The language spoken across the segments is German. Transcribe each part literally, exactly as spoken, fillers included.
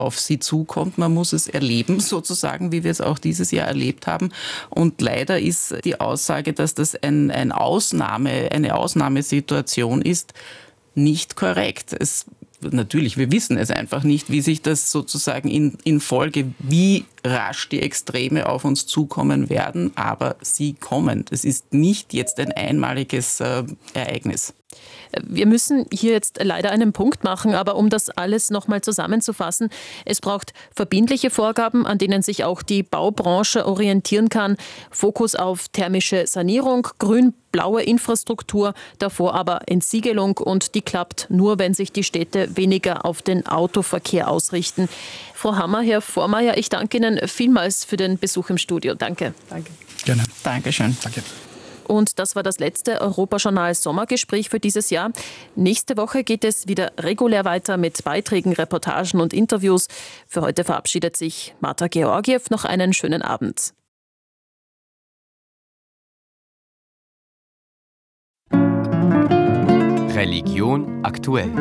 auf sie zukommt. Man muss es erleben, sozusagen, wie wir es auch dieses Jahr erlebt haben. Und leider ist die Aussage, dass das ein, ein Ausnahme, eine Ausnahmesituation ist, nicht korrekt. Es Natürlich, wir wissen es einfach nicht, wie sich das sozusagen in, in Folge, wie rasch die Extreme auf uns zukommen werden, aber sie kommen. Es ist nicht jetzt ein einmaliges äh, Ereignis. Wir müssen hier jetzt leider einen Punkt machen, aber um das alles nochmal zusammenzufassen, es braucht verbindliche Vorgaben, an denen sich auch die Baubranche orientieren kann. Fokus auf thermische Sanierung, grün-blaue Infrastruktur, davor aber Entsiegelung, und die klappt nur, wenn sich die Städte weniger auf den Autoverkehr ausrichten. Frau Hammer, Herr Vormeier, ich danke Ihnen vielmals für den Besuch im Studio. Danke. Danke. Gerne. Dankeschön. Danke. Und das war das letzte Europajournal-Sommergespräch für dieses Jahr. Nächste Woche geht es wieder regulär weiter mit Beiträgen, Reportagen und Interviews. Für heute verabschiedet sich Martha Georgiew. Noch einen schönen Abend. Religion aktuell.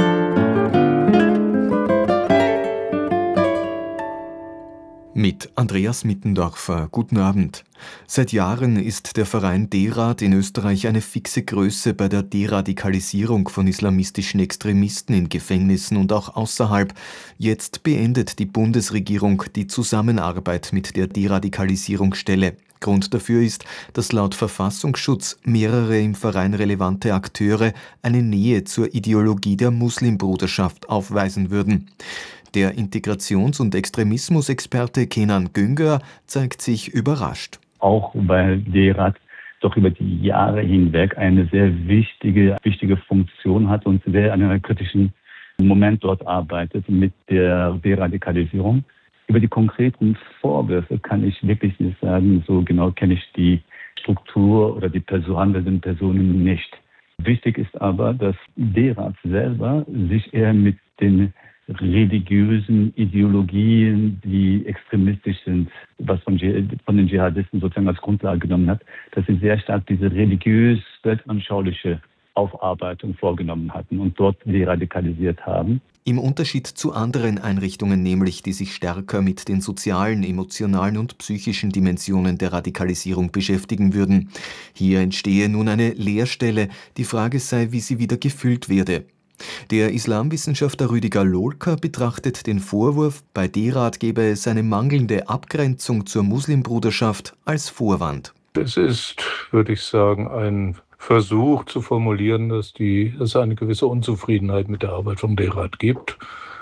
Mit Andreas Mittendorfer. Guten Abend. Seit Jahren ist der Verein D-Rad in Österreich eine fixe Größe bei der Deradikalisierung von islamistischen Extremisten in Gefängnissen und auch außerhalb. Jetzt beendet die Bundesregierung die Zusammenarbeit mit der Deradikalisierungsstelle. Grund dafür ist, dass laut Verfassungsschutz mehrere im Verein relevante Akteure eine Nähe zur Ideologie der Muslimbruderschaft aufweisen würden. Der Integrations- und Extremismusexperte Kenan Güngör zeigt sich überrascht. Auch weil D-Rad doch über die Jahre hinweg eine sehr wichtige, wichtige Funktion hat und sehr an einem kritischen Moment dort arbeitet mit der Deradikalisierung. Über die konkreten Vorwürfe kann ich wirklich nicht sagen, so genau kenne ich die Struktur oder die Person, handelnden Personen nicht. Wichtig ist aber, dass D-Rad selber sich eher mit den religiösen Ideologien, die extremistisch sind, was von, von den Dschihadisten sozusagen als Grundlage genommen hat, dass sie sehr stark diese religiös-weltanschauliche Aufarbeitung vorgenommen hatten und dort deradikalisiert haben. Im Unterschied zu anderen Einrichtungen nämlich, die sich stärker mit den sozialen, emotionalen und psychischen Dimensionen der Radikalisierung beschäftigen würden. Hier entstehe nun eine Leerstelle. Die Frage sei, wie sie wieder gefüllt werde. Der Islamwissenschaftler Rüdiger Lohlka betrachtet den Vorwurf, bei D-Rad gebe es eine mangelnde Abgrenzung zur Muslimbruderschaft als Vorwand. Es ist, würde ich sagen, ein Versuch zu formulieren, dass die, es eine gewisse Unzufriedenheit mit der Arbeit vom D-Rad gibt.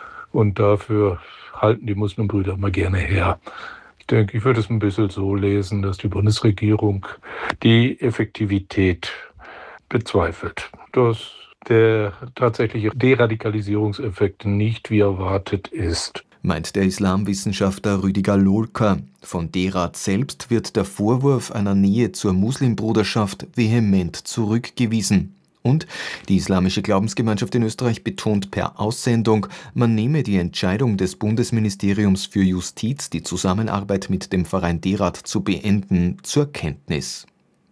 Und dafür halten die Muslimbrüder immer gerne her. Ich denke, ich würde es ein bisschen so lesen, dass die Bundesregierung die Effektivität bezweifelt. Dass der tatsächliche Deradikalisierungseffekt nicht wie erwartet ist. Meint der Islamwissenschaftler Rüdiger Lohlka. Von D-Rad selbst wird der Vorwurf einer Nähe zur Muslimbruderschaft vehement zurückgewiesen. Und die Islamische Glaubensgemeinschaft in Österreich betont per Aussendung, man nehme die Entscheidung des Bundesministeriums für Justiz, die Zusammenarbeit mit dem Verein D-Rad zu beenden, zur Kenntnis.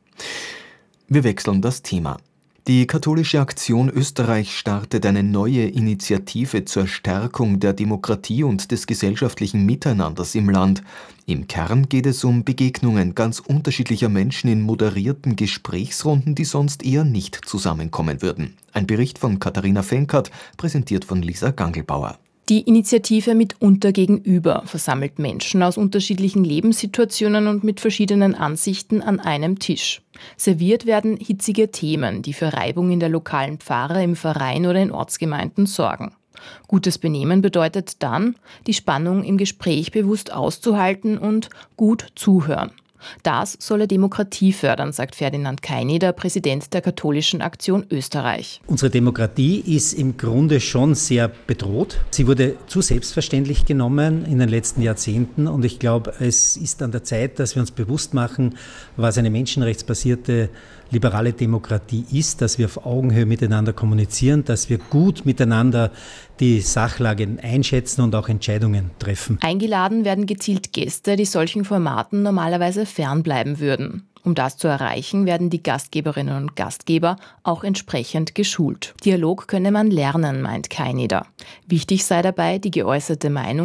Wir wechseln das Thema. Die Katholische Aktion Österreich startet eine neue Initiative zur Stärkung der Demokratie und des gesellschaftlichen Miteinanders im Land. Im Kern geht es um Begegnungen ganz unterschiedlicher Menschen in moderierten Gesprächsrunden, die sonst eher nicht zusammenkommen würden. Ein Bericht von Katharina Fenkert, präsentiert von Lisa Gangelbauer. Die Initiative Mitunter gegenüber versammelt Menschen aus unterschiedlichen Lebenssituationen und mit verschiedenen Ansichten an einem Tisch. Serviert werden hitzige Themen, die für Reibung in der lokalen Pfarre, im Verein oder in Ortsgemeinden sorgen. Gutes Benehmen bedeutet dann, die Spannung im Gespräch bewusst auszuhalten und gut zuhören. Das solle Demokratie fördern, sagt Ferdinand Kaineder, Präsident der Katholischen Aktion Österreich. Unsere Demokratie ist im Grunde schon sehr bedroht. Sie wurde zu selbstverständlich genommen in den letzten Jahrzehnten und ich glaube, es ist an der Zeit, dass wir uns bewusst machen, was eine menschenrechtsbasierte liberale Demokratie ist, dass wir auf Augenhöhe miteinander kommunizieren, dass wir gut miteinander die Sachlage einschätzen und auch Entscheidungen treffen. Eingeladen werden gezielt Gäste, die solchen Formaten normalerweise fernbleiben würden. Um das zu erreichen, werden die Gastgeberinnen und Gastgeber auch entsprechend geschult. Dialog könne man lernen, meint Keineder. Wichtig sei dabei, die geäußerte Meinung